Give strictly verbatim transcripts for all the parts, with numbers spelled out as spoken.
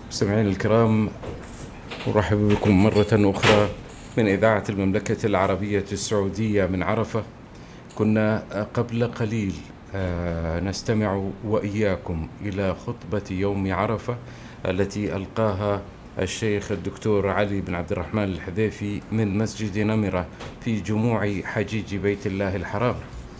مستمعين الكرام، أرحب بكم مرة أخرى من إذاعة المملكة العربية السعودية من عرفة. كنا قبل قليل نستمع وإياكم إلى خطبة يوم عرفة التي ألقاها الشيخ الدكتور علي بن عبد الرحمن الحذيفي من مسجد نمرة في جموع حجيج بيت الله الحرام.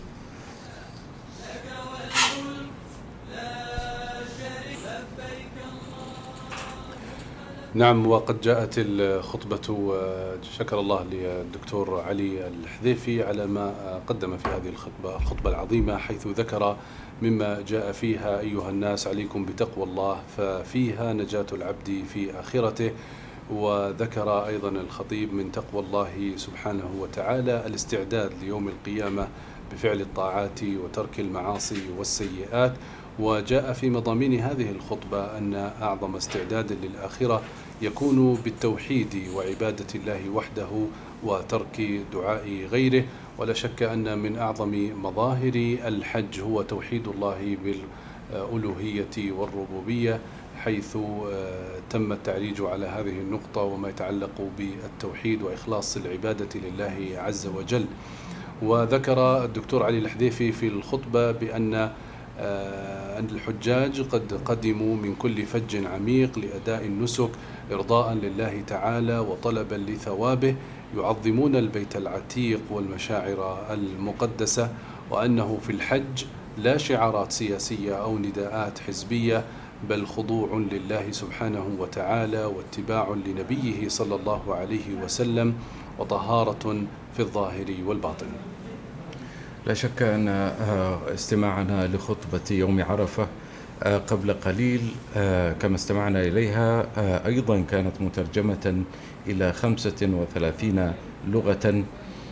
نعم، وقد جاءت الخطبة، شكر الله للدكتور علي الحذيفي على ما قدم في هذه الخطبة الخطبة العظيمة، حيث ذكر مما جاء فيها: أيها الناس عليكم بتقوى الله ففيها نجاة العبد في آخرته. وذكر أيضا الخطيب من تقوى الله سبحانه وتعالى الاستعداد ليوم القيامة بفعل الطاعات وترك المعاصي والسيئات. وجاء في مضامين هذه الخطبة أن أعظم استعداد للآخرة يكون بالتوحيد وعبادة الله وحده وترك دعاء غيره. ولا شك أن من أعظم مظاهر الحج هو توحيد الله بالألوهية والربوبية، حيث تم التعريج على هذه النقطة وما يتعلق بالتوحيد وإخلاص العبادة لله عز وجل. وذكر الدكتور علي الحذيفي في الخطبة بأن أن الحجاج قد قدموا من كل فج عميق لأداء النسك إرضاء لله تعالى وطلبا لثوابه، يعظمون البيت العتيق والمشاعر المقدسة، وأنه في الحج لا شعارات سياسية أو نداءات حزبية، بل خضوع لله سبحانه وتعالى واتباع لنبيه صلى الله عليه وسلم وطهارة في الظاهر والباطن. لا شك أن استماعنا لخطبة يوم عرفة قبل قليل كما استمعنا إليها أيضا كانت مترجمة إلى خمسة وثلاثين لغة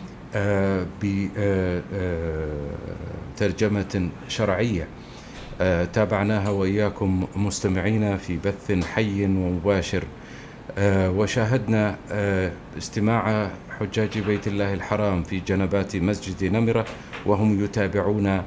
بترجمة شرعية. تابعناها وإياكم مستمعين في بث حي ومباشر، وشاهدنا استماع حجاج بيت الله الحرام في جنبات مسجد نمرة وهم يتابعون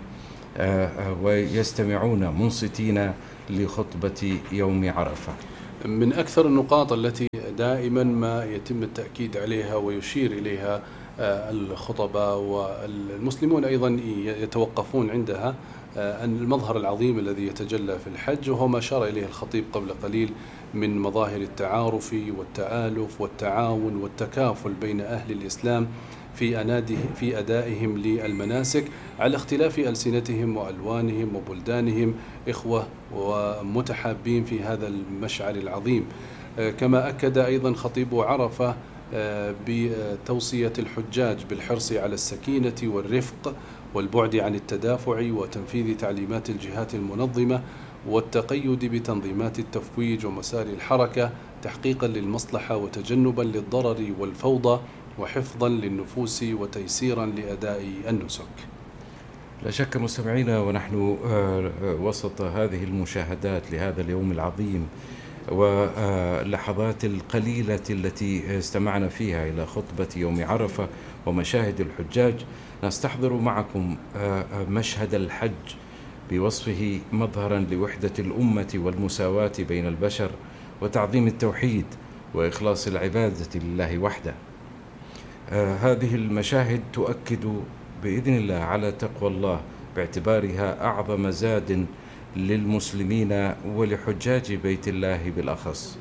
ويستمعون منصتين لخطبة يوم عرفة. من أكثر النقاط التي دائما ما يتم التأكيد عليها ويشير إليها الخطباء والمسلمون أيضا يتوقفون عندها أن المظهر العظيم الذي يتجلى في الحج، وهو ما أشار إليه الخطيب قبل قليل من مظاهر التعارف والتآلف والتعاون والتكافل بين أهل الإسلام في أناده في أدائهم للمناسك على اختلاف ألسنتهم وألوانهم وبلدانهم، إخوة ومتحابين في هذا المشعر العظيم. كما أكد أيضا خطيب عرفة بتوصية الحجاج بالحرص على السكينة والرفق والبعد عن التدافع وتنفيذ تعليمات الجهات المنظمة والتقيد بتنظيمات التفويج ومسار الحركة تحقيقا للمصلحة وتجنبا للضرر والفوضى وحفظا للنفوس وتيسيرا لأداء النسك. لا شك مستمعينا، ونحن وسط هذه المشاهدات لهذا اليوم العظيم واللحظات القليلة التي استمعنا فيها إلى خطبة يوم عرفة ومشاهد الحجاج، نستحضر معكم مشهد الحج بوصفه مظهرا لوحدة الأمة والمساواة بين البشر وتعظيم التوحيد وإخلاص العبادة لله وحده. هذه المشاهد تؤكد بإذن الله على تقوى الله باعتبارها أعظم زاد للمسلمين ولحجاج بيت الله بالأخص،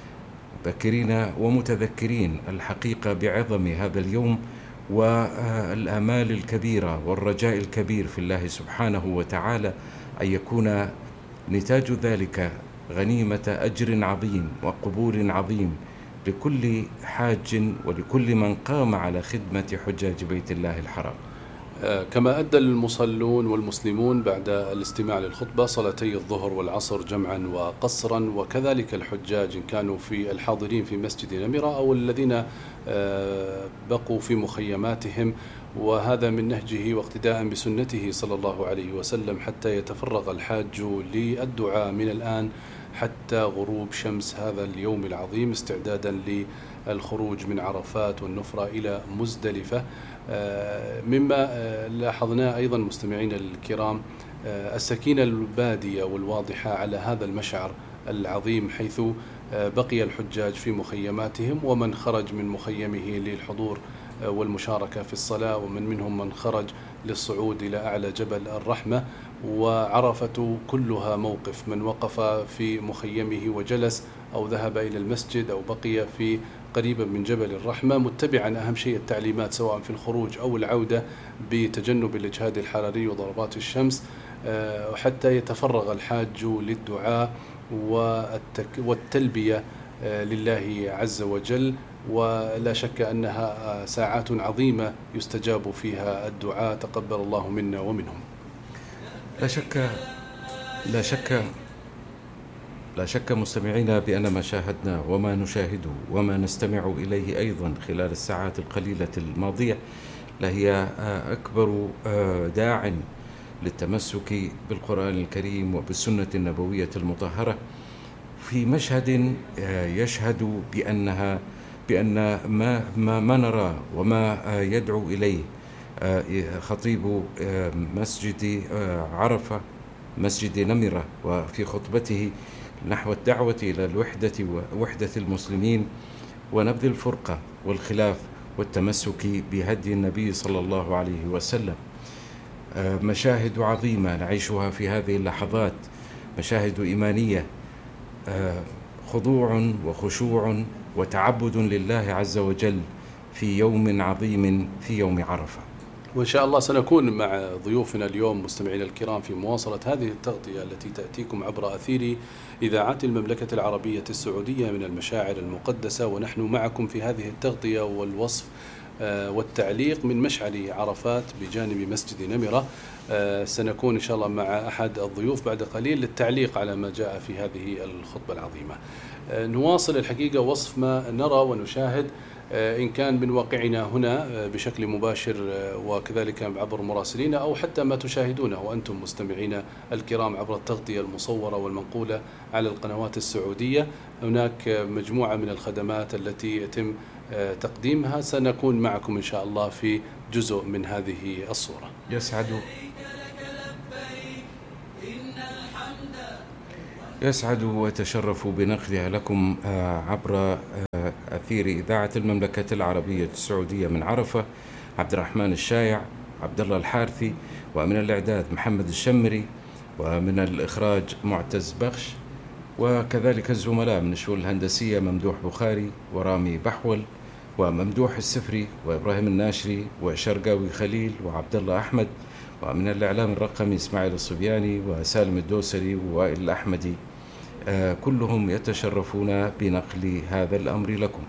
ذاكرين ومتذكرين الحقيقة بعظم هذا اليوم والآمال الكبيرة والرجاء الكبير في الله سبحانه وتعالى أن يكون نتاج ذلك غنيمة أجر عظيم وقبول عظيم لكل حاج ولكل من قام على خدمة حجاج بيت الله الحرام. كما أدى المصلون والمسلمون بعد الاستماع للخطبة صلاتي الظهر والعصر جمعا وقصرا، وكذلك الحجاج إن كانوا في الحاضرين في مسجد نمرة أو الذين بقوا في مخيماتهم، وهذا من نهجه واقتداء بسنته صلى الله عليه وسلم حتى يتفرغ الحاج للدعاء من الآن حتى غروب شمس هذا اليوم العظيم استعدادا للخروج من عرفات والنفرة إلى مزدلفة. مما لاحظناه أيضا مستمعين الكرام السكينة البادية والواضحة على هذا المشعر العظيم، حيث بقي الحجاج في مخيماتهم، ومن خرج من مخيمه للحضور والمشاركة في الصلاة، ومن منهم من خرج للصعود إلى أعلى جبل الرحمة. وعرفة كلها موقف، من وقف في مخيمه وجلس أو ذهب إلى المسجد أو بقي في قريبا من جبل الرحمة متبعا أهم شيء التعليمات سواء في الخروج أو العودة بتجنب الإجهاد الحراري وضربات الشمس، حتى يتفرغ الحاج للدعاء والتلبية لله عز وجل. ولا شك أنها ساعات عظيمة يستجاب فيها الدعاء، تقبل الله منا ومنهم. لا شك لا شك لا شك مستمعينا بأن ما شاهدنا وما نشاهده وما نستمع إليه أيضا خلال الساعات القليلة الماضية لهي أكبر داع للتمسك بالقرآن الكريم وبالسنة النبوية المطهرة في مشهد يشهد بأنها بأن ما ما, ما نرى وما يدعو إليه خطيب مسجد عرفة مسجد نمرة وفي خطبته نحو الدعوة إلى الوحدة ووحدة المسلمين ونبذ الفرقة والخلاف والتمسك بهدي النبي صلى الله عليه وسلم. مشاهد عظيمة نعيشها في هذه اللحظات، مشاهد إيمانية، خضوع وخشوع وتعبد لله عز وجل في يوم عظيم في يوم عرفة. وإن شاء الله سنكون مع ضيوفنا اليوم مستمعينا الكرام في مواصلة هذه التغطية التي تأتيكم عبر أثير إذاعات المملكة العربية السعودية من المشاعر المقدسة، ونحن معكم في هذه التغطية والوصف والتعليق من مشعر عرفات بجانب مسجد نمرة. سنكون إن شاء الله مع أحد الضيوف بعد قليل للتعليق على ما جاء في هذه الخطبة العظيمة. نواصل الحقيقة وصف ما نرى ونشاهد إن كان من واقعنا هنا بشكل مباشر وكذلك عبر مراسلين، أو حتى ما تشاهدونه وأنتم مستمعين الكرام عبر التغطية المصورة والمنقولة على القنوات السعودية. هناك مجموعة من الخدمات التي يتم تقديمها، سنكون معكم إن شاء الله في جزء من هذه الصورة. يسعد يسعد ويتشرف بنقلها لكم عبر أثير إذاعة المملكة العربية السعودية من عرفة عبد الرحمن الشايع، عبد الله الحارثي، ومن الإعداد محمد الشمري، ومن الإخراج معتز بخش، وكذلك الزملاء من الشؤون الهندسية ممدوح بخاري ورامي بحول وممدوح السفري وإبراهيم الناشري وشرقاوي خليل وعبد الله أحمد، ومن الإعلام الرقمي إسماعيل الصبياني وسالم الدوسري ووائل الأحمدي، آه كلهم يتشرفون بنقل هذا الأمر لكم.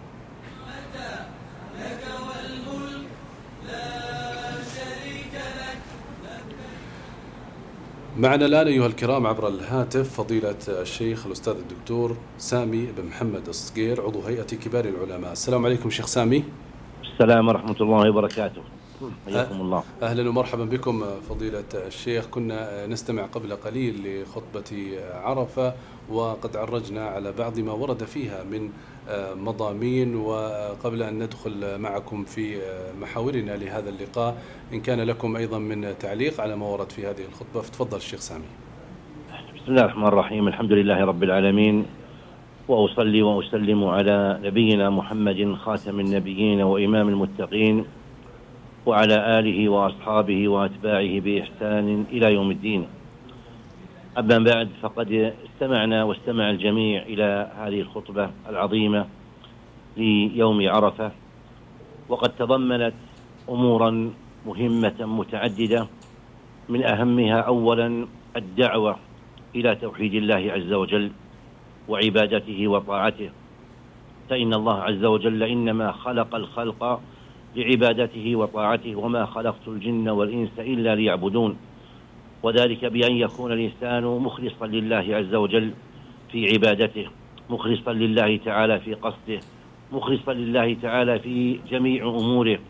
معنا الآن أيها الكرام عبر الهاتف فضيلة الشيخ الأستاذ الدكتور سامي بن محمد الصقير، عضو هيئة كبار العلماء. السلام عليكم شيخ سامي. السلام ورحمة الله وبركاته. حياكم الله. أهلا ومرحبا بكم فضيلة الشيخ. كنا نستمع قبل قليل لخطبة عرفة وقد عرجنا على بعض ما ورد فيها من مضامين، وقبل أن ندخل معكم في محاورنا لهذا اللقاء إن كان لكم أيضا من تعليق على ما ورد في هذه الخطبة فتفضل الشيخ سامي. بسم الله الرحمن الرحيم، الحمد لله رب العالمين، وأصلي وأسلم على نبينا محمد خاتم النبيين وإمام المتقين وعلى آله وأصحابه وأتباعه بإحسان إلى يوم الدين. أما بعد، فقد استمعنا واستمع الجميع إلى هذه الخطبة العظيمة ليوم عرفة، وقد تضمنت أمورا مهمة متعددة، من أهمها أولا الدعوة إلى توحيد الله عز وجل وعبادته وطاعته، فإن الله عز وجل إنما خلق الخلق لعبادته وطاعته، وما خلقت الجن والإنس إلا ليعبدون، وذلك بأن يكون الإنسان مخلصا لله عز وجل في عبادته، مخلصا لله تعالى في قصده، مخلصا لله تعالى في جميع أموره،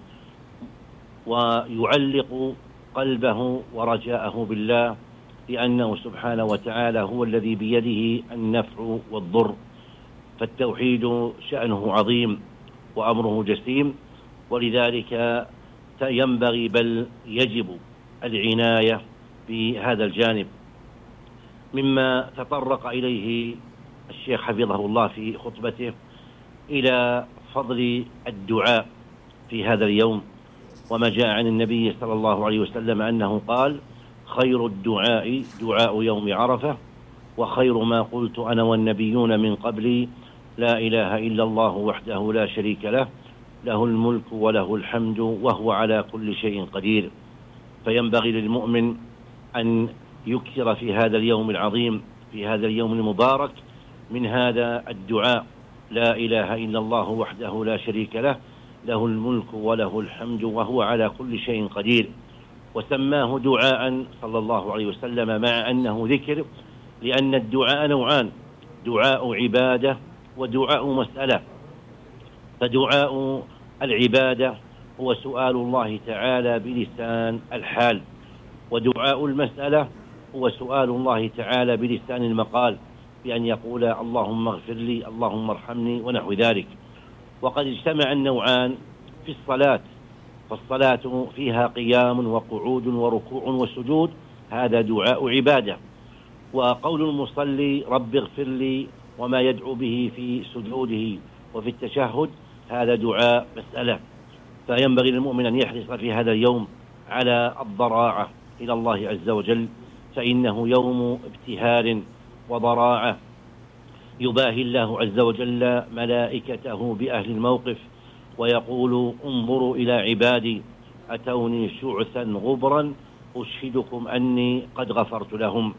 ويعلق قلبه ورجاءه بالله، لأنه سبحانه وتعالى هو الذي بيده النفع والضر. فالتوحيد شأنه عظيم وأمره جسيم، ولذلك ينبغي بل يجب العناية بهذا الجانب. مما تطرق إليه الشيخ حفظه الله في خطبته إلى فضل الدعاء في هذا اليوم، وما جاء عن النبي صلى الله عليه وسلم أنه قال: خير الدعاء دعاء يوم عرفة، وخير ما قلت أنا والنبيون من قبلي لا إله إلا الله وحده لا شريك له، له الملك وله الحمد وهو على كل شيء قدير. فينبغي للمؤمن أن يكثر في هذا اليوم العظيم، في هذا اليوم المبارك، من هذا الدعاء: لا إله إلا الله وحده لا شريك له، له الملك وله الحمد وهو على كل شيء قدير. وسماه دعاء صلى الله عليه وسلم مع أنه ذكر، لأن الدعاء نوعان: دعاء عبادة ودعاء مسألة. فدعاء العبادة هو سؤال الله تعالى بلسان الحال، ودعاء المسألة هو سؤال الله تعالى بلسان المقال، بأن يقول: اللهم اغفر لي، اللهم ارحمني، ونحو ذلك. وقد اجتمع النوعان في الصلاة، فالصلاة فيها قيام وقعود وركوع وسجود، هذا دعاء عبادة. وقول المصلي: رب اغفر لي، وما يدعو به في سجوده وفي التشهد، هذا دعاء مسألة. فينبغي للمؤمن أن يحرص في هذا اليوم على الضراعة إلى الله عز وجل، فإنه يوم ابتهال وضراعة، يباهي الله عز وجل ملائكته بأهل الموقف ويقول: انظروا إلى عبادي أتوني شعثا غبرا أشهدكم أني قد غفرت لهم.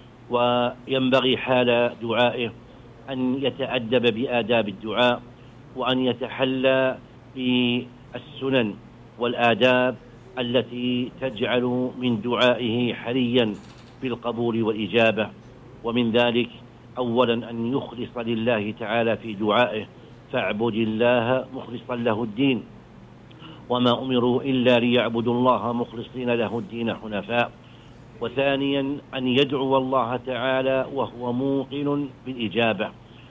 وينبغي حال دعائه أن يتأدب بآداب الدعاء، وأن يتحلى بالسنن والآداب التي تجعل من دعائه حريا بالقبول والإجابة. ومن ذلك أولا أن يخلص لله تعالى في دعائه: فاعبد الله مخلصا له الدين، وما أمروا إلا ليعبدوا الله مخلصين له الدين حنفاء. وثانيا أن يدعو الله تعالى وهو موقن بالإجابة،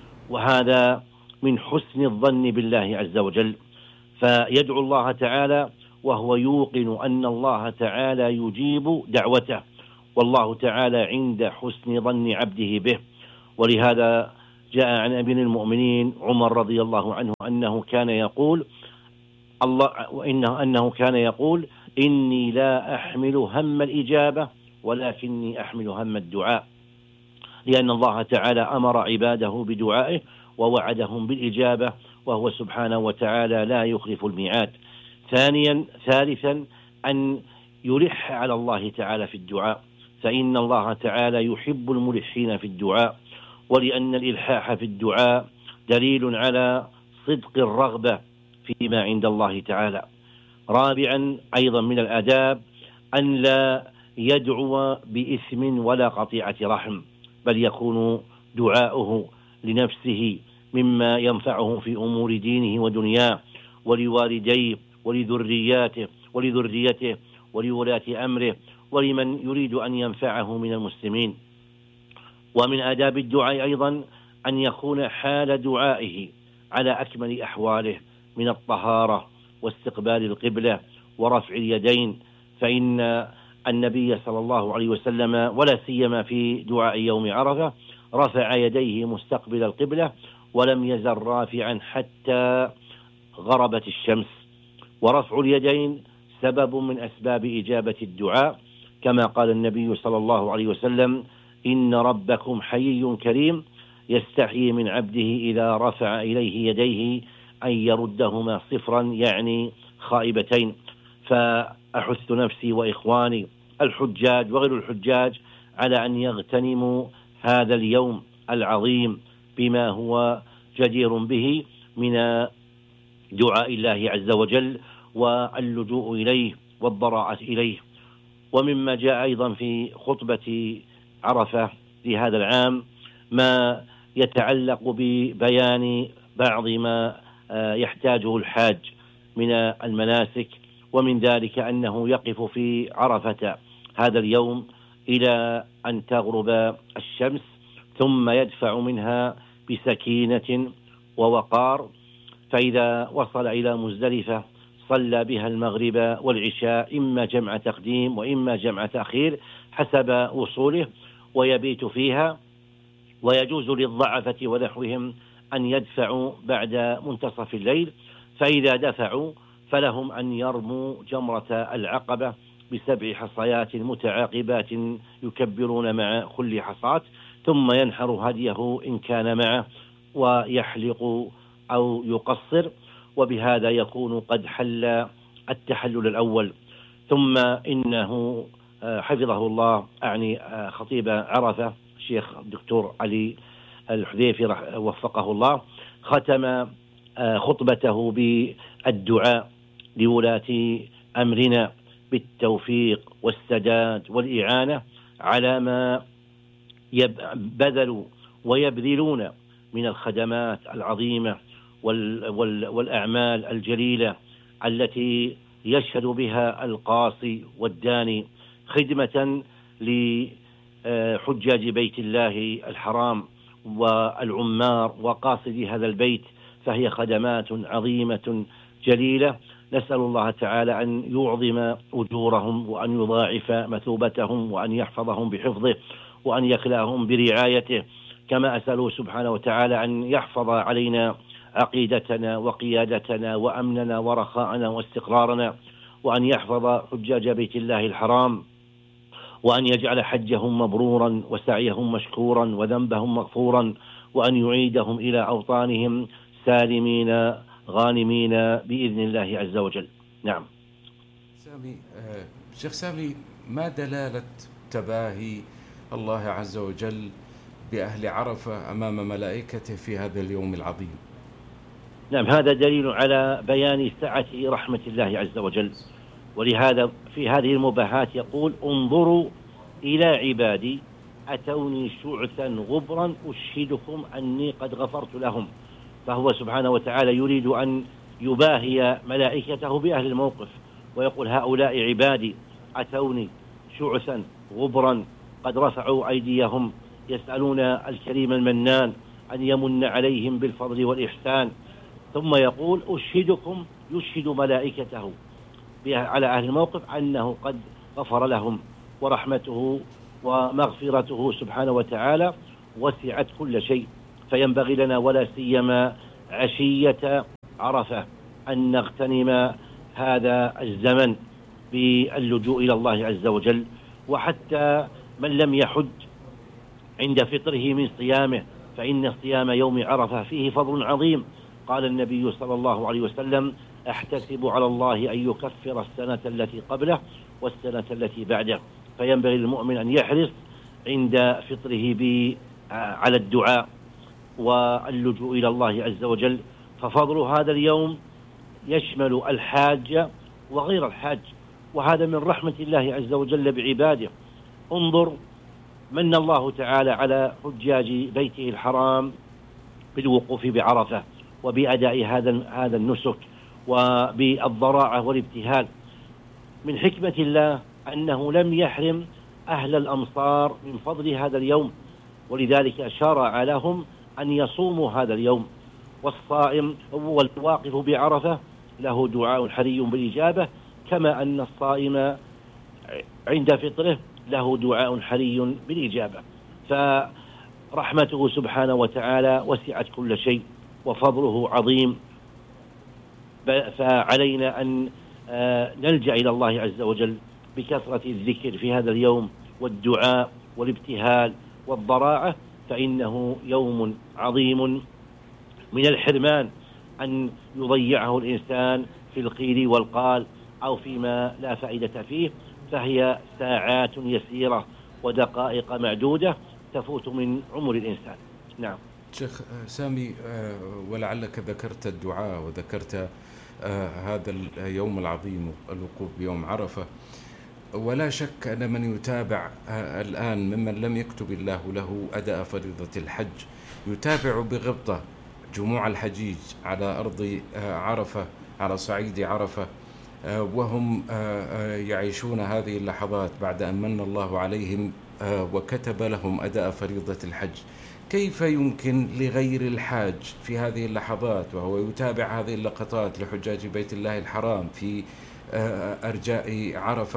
وهذا من حسن الظن بالله عز وجل. فيدعو الله تعالى وهو يوقن أن الله تعالى يجيب دعوته، والله تعالى عند حسن ظن عبده به. ولهذا جاء عن أمير المؤمنين عمر رضي الله عنه أنه كان يقول الله وإنه أنه كان يقول: إني لا أحمل هم الإجابة ولكني أحمل هم الدعاء، لأن الله تعالى أمر عباده بدعائه ووعدهم بالإجابة، وهو سبحانه وتعالى لا يخلف الميعاد. ثانيا ثالثا أن يلح على الله تعالى في الدعاء، فإن الله تعالى يحب الملحين في الدعاء، ولأن الإلحاح في الدعاء دليل على صدق الرغبة فيما عند الله تعالى. رابعا أيضا من الآداب أن لا يدعو بإثم ولا قطيعة رحم، بل يكون دعاؤه لنفسه مما ينفعه في أمور دينه ودنياه، ولوالديه ولذرياته ولذريته ولولاة أمره ولمن يريد أن ينفعه من المسلمين. ومن آداب الدعاء أيضا أن يكون حال دعائه على أكمل أحواله من الطهارة واستقبال القبلة ورفع اليدين، فإن النبي صلى الله عليه وسلم ولا سيما في دعاء يوم عرفة رفع يديه مستقبل القبلة ولم يزل رافعا حتى غربت الشمس. ورفع اليدين سبب من أسباب إجابة الدعاء، كما قال النبي صلى الله عليه وسلم: إن ربكم حيي كريم يستحيي من عبده إذا رفع إليه يديه أن يردهما صفرا، يعني خائبتين. فأحث نفسي وإخواني الحجاج وغير الحجاج على أن يغتنموا هذا اليوم العظيم بما هو جدير به من دعاء الله عز وجل واللجوء إليه والضراعة إليه. ومما جاء أيضا في خطبة عرفة في هذا العام ما يتعلق ببيان بعض ما يحتاجه الحاج من المناسك، ومن ذلك أنه يقف في عرفة هذا اليوم إلى أن تغرب الشمس، ثم يدفع منها بسكينة ووقار، فإذا وصل إلى مزدلفة صلى بها المغرب والعشاء إما جمع تقديم وإما جمع تأخير، حسب وصوله ويبيت فيها، ويجوز للضعفة ونحوهم أن يدفعوا بعد منتصف الليل، فإذا دفعوا فلهم أن يرموا جمرة العقبة بسبع حصيات متعاقبات يكبرون مع كل حصاة، ثم ينحر هديه إن كان معه ويحلق أو يقصر، وبهذا يكون قد حل التحلل الأول. ثم إنه حفظه الله، أعني خطيب عرفة الشيخ الدكتور علي الحذيفي وفقه الله، ختم خطبته بالدعاء لولاة أمرنا بالتوفيق والسداد والإعانة على ما بذلوا ويبذلون من الخدمات العظيمة والأعمال الجليلة التي يشهد بها القاصي والداني خدمة لحجاج بيت الله الحرام والعمار وقاصدي هذا البيت، فهي خدمات عظيمة جليلة. نسأل الله تعالى أن يعظم أجورهم وأن يضاعف مثوبتهم وأن يحفظهم بحفظه وأن يكلاهم برعايته، كما أسأله سبحانه وتعالى أن يحفظ علينا عقيدتنا وقيادتنا وأمننا ورخاءنا واستقرارنا، وأن يحفظ حجاج بيت الله الحرام، وأن يجعل حجهم مبرورا وسعيهم مشكورا وذنبهم مغفورا، وأن يعيدهم إلى أوطانهم سالمين غانمين بإذن الله عز وجل. نعم. سامي آه شيخ سامي، ما دلالة تباهي الله عز وجل بأهل عرفة أمام ملائكته في هذا اليوم العظيم؟ نعم، هذا دليل على بيان سعة رحمة الله عز وجل، ولهذا في هذه المباحات يقول: انظروا إلى عبادي أتوني شعثا غبرا أشهدكم أني قد غفرت لهم. فهو سبحانه وتعالى يريد أن يباهي ملائكته بأهل الموقف ويقول: هؤلاء عبادي أتوني شعثا غبرا قد رفعوا أيديهم يسألون الكريم المنان أن يمن عليهم بالفضل والإحسان. ثم يقول: أشهدكم، يشهد ملائكته على أهل الموقف أنه قد غفر لهم، ورحمته ومغفرته سبحانه وتعالى وسعت كل شيء. فينبغي لنا ولا سيما عشية عرفة أن نغتنم هذا الزمن باللجوء إلى الله عز وجل. وحتى من لم يحج عند فطره من صيامه، فإن صيام يوم عرفة فيه فضل عظيم. قال النبي صلى الله عليه وسلم: أحتسب على الله أن يكفر السنة التي قبله والسنة التي بعده. فينبغي للمؤمن أن يحرص عند فطره على الدعاء واللجوء إلى الله عز وجل. ففضل هذا اليوم يشمل الحاج وغير الحاج، وهذا من رحمة الله عز وجل بعباده. انظر، من الله تعالى على حجاج بيته الحرام بالوقوف بعرفة وبأداء هذا هذا النسك وبالضراعة والابتهال. من حكمة الله أنه لم يحرم أهل الأمصار من فضل هذا اليوم، ولذلك شرع لهم أن يصوموا هذا اليوم. والصائم والواقف بعرفة له دعاء حري بالإجابة، كما أن الصائم عند فطره له دعاء حري بالإجابة. فرحمته سبحانه وتعالى وسعت كل شيء وفضله عظيم، فعلينا أن نلجأ إلى الله عز وجل بكثرة الذكر في هذا اليوم والدعاء والابتهال والضراعة، فإنه يوم عظيم من الحرمان أن يضيعه الإنسان في القيل والقال أو فيما لا فائدة فيه، فهي ساعات يسيرة ودقائق معدودة تفوت من عمر الإنسان. نعم. شيخ سامي، ولعلك ذكرت الدعاء وذكرت هذا اليوم العظيم الوقوف بيوم عرفة، ولا شك أن من يتابع الآن ممن لم يكتب الله له أداء فريضة الحج يتابع بغبطة جموع الحجيج على أرض عرفة، على صعيد عرفة، وهم يعيشون هذه اللحظات بعد أن من الله عليهم وكتب لهم أداء فريضة الحج. كيف يمكن لغير الحاج في هذه اللحظات وهو يتابع هذه اللقطات لحجاج بيت الله الحرام في أرجاء عرفة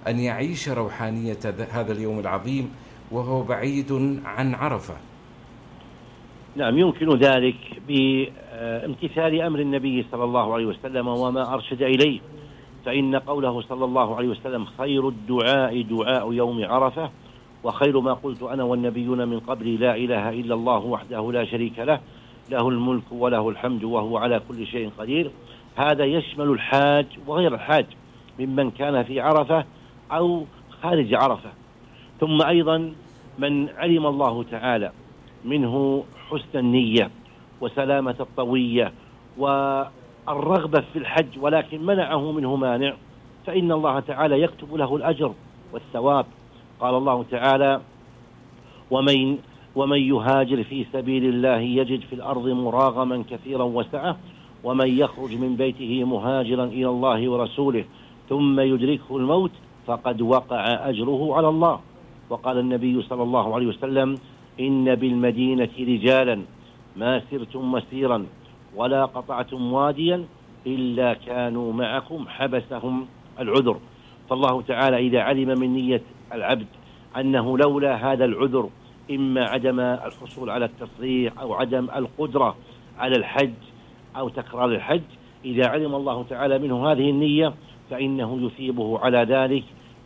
أن يعيش روحانية هذا اليوم العظيم وهو بعيد عن عرفة؟ نعم، يمكن ذلك بامتثال أمر النبي صلى الله عليه وسلم وما أرشد إليه، فإن قوله صلى الله عليه وسلم: خير الدعاء دعاء يوم عرفة، وخير ما قلت أنا والنبيون من قبلي لا إله إلا الله وحده لا شريك له، له الملك وله الحمد وهو على كل شيء قدير. هذا يشمل الحاج وغير الحاج ممن كان في عرفة أو خارج عرفة. ثم أيضا من علم الله تعالى منه حسن النية وسلامة الطوية والرغبة في الحج ولكن منعه منه مانع، فإن الله تعالى يكتب له الأجر والثواب. قال الله تعالى: ومن ومن يهاجر في سبيل الله يجد في الأرض مراغما كثيرا وسعة، ومن يخرج من بيته مهاجرا إلى الله ورسوله ثم يدركه الموت فقد وقع أجره على الله. وقال النبي صلى الله عليه وسلم: إن بالمدينة رجالا ما سرتم مسيرا ولا قطعتم واديا إلا كانوا معكم حبسهم العذر. فالله تعالى إذا علم من نية العبد أنه لولا هذا العذر، إما عدم الحصول على التصريح أو عدم القدرة على الحج أو تكرار الحج، إذا علم الله تعالى منه هذه النية فإنه يثيبه على ذلك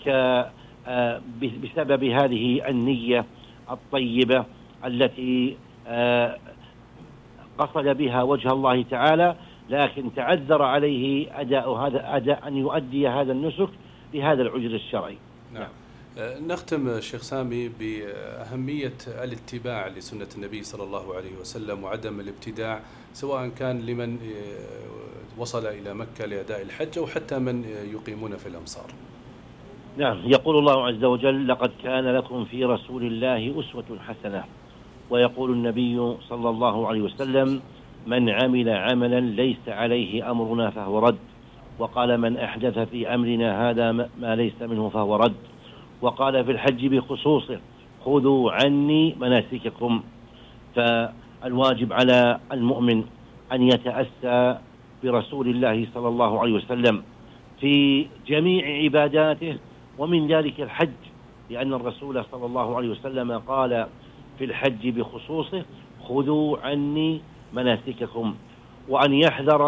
بسبب هذه النية الطيبة التي قصد بها وجه الله تعالى، لكن تعذر عليه أداء هذا أداء أن يؤدي هذا النسك لهذا العذر الشرعي. نعم. نختم شيخ سامي بأهمية الاتباع لسنة النبي صلى الله عليه وسلم وعدم الابتداع، سواء كان لمن وصل إلى مكة لأداء الحج أو حتى من يقيمون في الأمصار. نعم، يقول الله عز وجل: لقد كان لكم في رسول الله أسوة حسنة. ويقول النبي صلى الله عليه وسلم: من عمل عملا ليس عليه أمرنا فهو رد. وقال: من أحدث في أمرنا هذا ما ليس منه فهو رد. وقال في الحج بخصوصه: خذوا عني مناسككم. فالواجب على المؤمن أن يتأسى برسول الله صلى الله عليه وسلم في جميع عباداته، ومن ذلك الحج، لأن الرسول صلى الله عليه وسلم قال في الحج بخصوصه: خذوا عني مناسككم. وأن يحذر